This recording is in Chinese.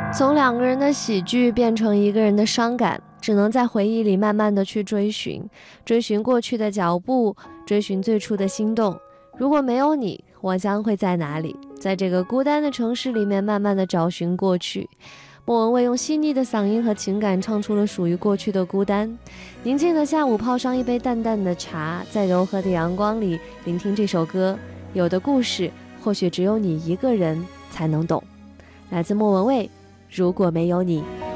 从两个人的喜剧变成一个人的伤感，只能在回忆里慢慢的去追寻，追寻过去的脚步，追寻最初的心动。如果没有你，我将会在哪里？在这个孤单的城市里面，慢慢的找寻过去。莫文蔚用细腻的嗓音和情感唱出了属于过去的孤单。宁静的下午，泡上一杯淡淡的茶，在柔和的阳光里聆听这首歌。有的故事，或许只有你一个人才能懂。来自莫文蔚，如果没有你。